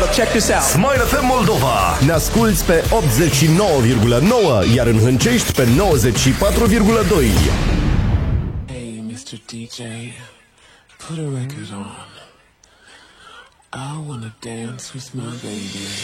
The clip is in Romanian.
Check this out. Smile FM Moldova. Ne asculți pe 89,9, iar în Hâncești pe 94,2. Hey, Mr. DJ, put a record on. I wanna dance with my baby.